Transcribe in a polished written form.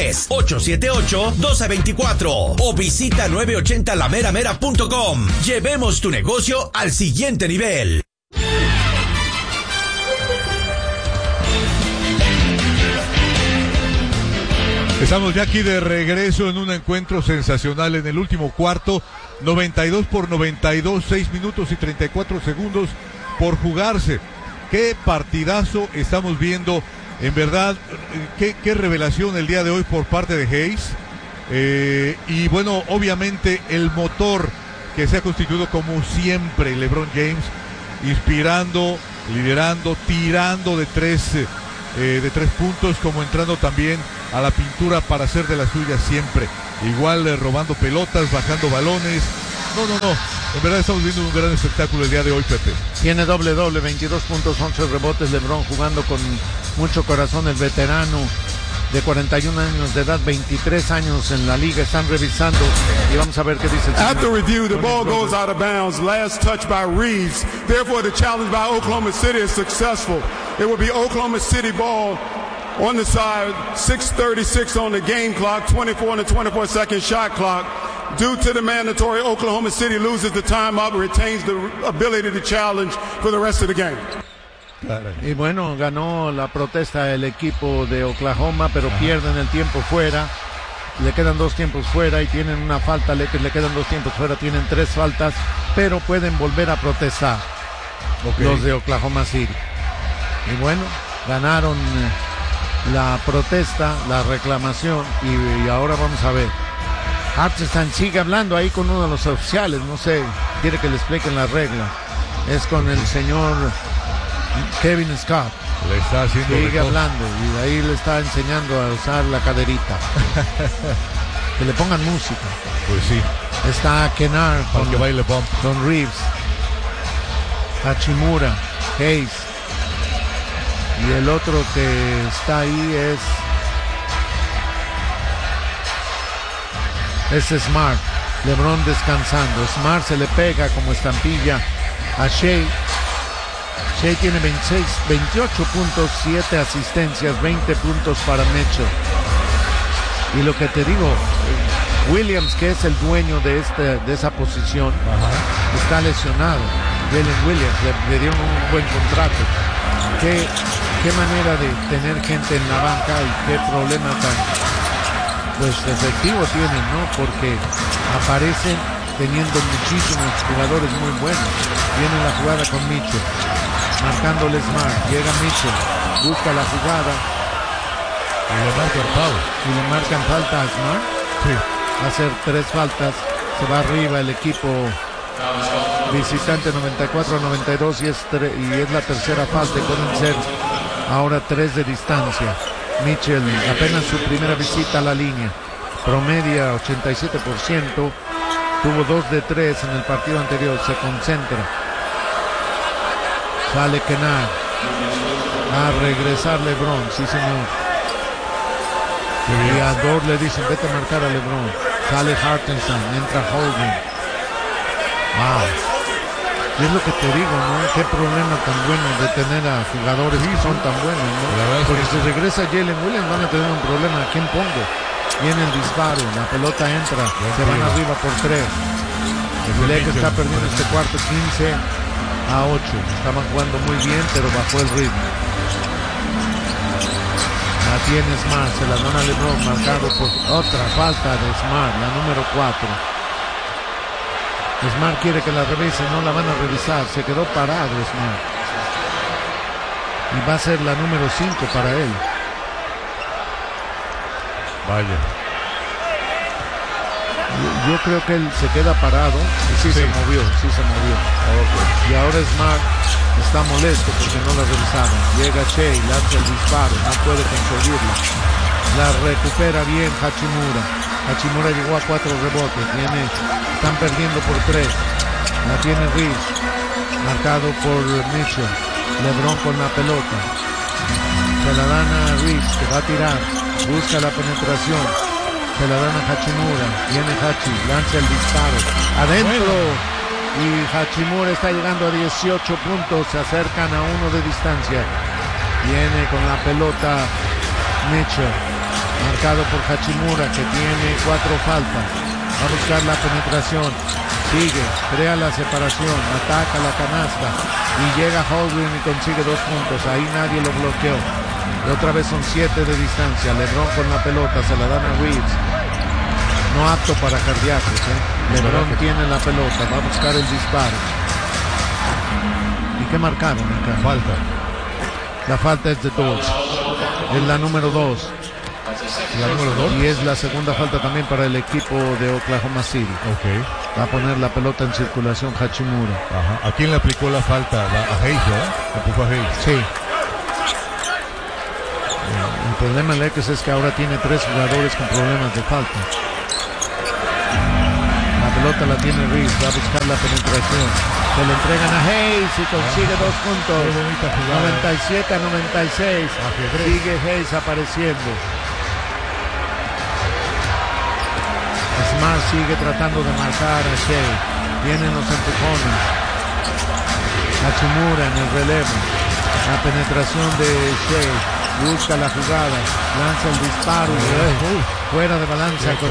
López, 878-1224 o visita 980lameramera.com. Llevemos tu negocio al siguiente nivel. Estamos ya aquí de regreso en un encuentro sensacional en el último cuarto, 92-92, 6 minutos y 34 segundos por jugarse. Qué partidazo estamos viendo, en verdad, qué revelación el día de hoy por parte de Hayes. Y bueno, obviamente el motor que se ha constituido como siempre LeBron James, inspirando, liderando, tirando de tres puntos, como entrando también a la pintura para hacer de las suyas siempre. Igual robando pelotas, bajando balones. No. En verdad estamos viendo un gran espectáculo el día de hoy, Pepe. Tiene doble, 22 puntos, 11 rebotes. LeBron jugando con mucho corazón, el veterano de 41 años de edad, 23 años en la liga. Están revisando y vamos a ver qué dice el señor. After review, the ball goes out of bounds. Last touch by Reeves. Therefore, the challenge by Oklahoma City is successful. It will be Oklahoma City ball on the side, 6:36 on the game clock, 24 on the 24-second shot clock. Due to the mandatory, Oklahoma City loses the timeout, retains the ability to challenge for the rest of the game. Y bueno, ganó la protesta el equipo de Oklahoma, pero pierden el tiempo fuera. Le quedan 2 tiempos fuera y tienen una falta. Le quedan 2 tiempos fuera, tienen 3 faltas, pero pueden volver a protestar los de Oklahoma City. Y bueno, ganaron la protesta, la reclamación, y ahora vamos a ver. Hartenstein sigue hablando ahí con uno de los oficiales, no sé, quiere que le expliquen la regla. Es con el señor Kevin Scott. Le está haciendo sigue hablando y de ahí le está enseñando a usar la caderita. Que le pongan música. Pues sí. Está Kennard con que baile bump. Don Reeves, Hachimura, Hayes, y el otro que está ahí es Smart. LeBron descansando. Smart se le pega como estampilla a Shea. Shea tiene 28 puntos, 7 asistencias, 20 puntos para Mitchell. Y lo que te digo, Williams, que es el dueño de esa posición, está lesionado. Jalen Williams, le dieron un buen contrato. Qué manera de tener gente en la banca y qué problema tan efectivo tienen, ¿no? Porque aparecen teniendo muchísimos jugadores muy buenos. Viene la jugada con Mitchell, marcándole Smart, llega Mitchell, busca la jugada y le marcan falta a Smart. Sí. Va a hacer 3 faltas, se va arriba el equipo visitante 94-92 y es la tercera falta y pueden ser ahora 3 de distancia. Mitchell, apenas su primera visita a la línea, promedia 87%, tuvo 2 de 3 en el partido anterior, se concentra. Sale Kennard, a regresar LeBron, sí señor. Y a Dort le dicen, vete a marcar a LeBron. Sale Hartenstein, entra Holden. Wow. Y es lo que te digo, ¿no? Qué problema tan bueno de tener a jugadores que son tan buenos, ¿no? Porque si regresa Jalen Williams van a tener un problema. ¿A quién pongo? Viene el disparo, la pelota entra, se van arriba por 3. El que está perdiendo este cuarto 15-8. Estaban jugando muy bien, pero bajó el ritmo. La tiene Smart, se la dan a LeBron, marcado por otra falta de Smart, la número 4. Smart quiere que la revise, no la van a revisar, se quedó parado Smart. Y va a ser la número 5 para él. Vaya. Yo creo que él se queda parado y sí. se movió. Okay. Y ahora Smart está molesto porque no la revisaron. Llega Shea, le hace el disparo, no puede conseguirla. La recupera bien Hachimura. Hachimura llegó a 4 rebotes. Están perdiendo por 3. La tiene Reeves, marcado por Mitchell. LeBron con la pelota. Se la dan a Reeves, que va a tirar. Busca la penetración. Se la dan a Hachimura. Viene Hachi, lanza el disparo. Adentro. Y Hachimura está llegando a 18 puntos. Se acercan a 1 de distancia. Viene con la pelota Mitchell. marcado por Hachimura, que tiene 4 faltas. Va a buscar la penetración, sigue, crea la separación, ataca la canasta y llega Holmgren y consigue 2 puntos. Ahí nadie lo bloqueó. Y otra vez son 7 de distancia. LeBron con la pelota, se la dan a Reeves. No apto para cardíacos, LeBron tiene la pelota, va a buscar el disparo. ¿Y qué marcaron acá? Falta. La falta es de Dodge. Es la número 2. ¿La número 2? Y es la segunda falta también para el equipo de Oklahoma City. Ok. Va a poner la pelota en circulación Hachimura. Ajá. ¿A quién le aplicó la falta? A Hayes, ¿verdad? Empujó a Hayes. Sí. El problema de Lakers es que ahora tiene 3 jugadores con problemas de falta. La pelota la tiene Reeves, va a buscar la penetración. Se le entregan a Hayes y consigue 2 puntos. 97 a 96. Sigue Hayes apareciendo. Smart sigue tratando de marcar a Shea. Vienen los empujones. Hachimura en el relevo. La penetración de Shea. Busca la jugada. Lanza el disparo. Fuera de balanza.